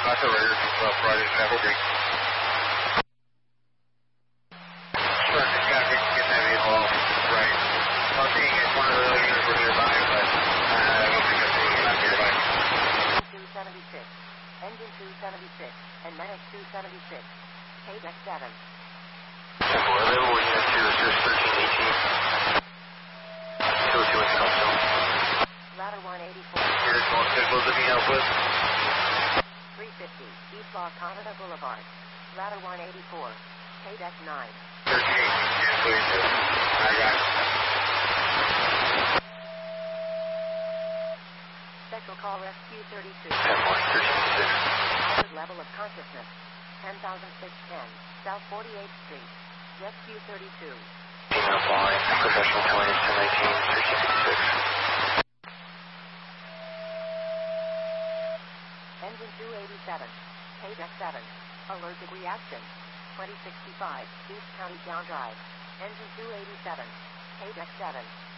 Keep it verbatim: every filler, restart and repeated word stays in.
That's a Raiders uh, Friday, Travel Green. Start the traffic, get that vehicle off, right. I'm seeing it, one of the other units were nearby, but uh, I don't think I'm seeing it not nearby. two seventy-six, engine two seventy-six, and Medic two seventy-six, K D E C seven. Temple available, unit two, assist thirteen eighteen. two oh two in Scottsdale. Ladder one eighty-four. Here's one signal to be help with. three fifty, East La Canada Boulevard. Ladder one eighty-four, K D E C nine. thirteen eighteen, unit please. I got it. Special call rescue thirty-two. ten one, thirteen six. Level of consciousness, ten thousand six hundred ten, South forty-eighth Street. Rescue thirty-two. Email flying, professional twenty, ten nineteen, thirteen sixty-six. Engine two eighty-seven, K D E C seven. Allergic reaction, twenty sixty-five, East County Down Drive. Engine two eighty-seven, K D E C seven.